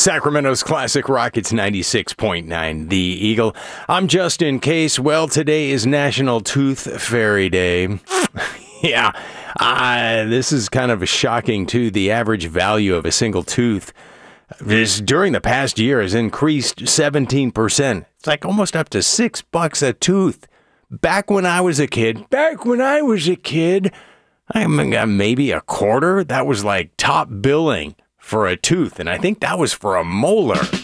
Sacramento's Classic Rock, it's 96.9, The Eagle. I'm Justin Case. Well, today is National Tooth Fairy Day. Yeah, this is kind of shocking, too. The average value of a single tooth during the past year has increased 17%. It's like almost up to $6 a tooth. Back when I was a kid, maybe a quarter, that was like top billing for a tooth, and I think that was for a molar.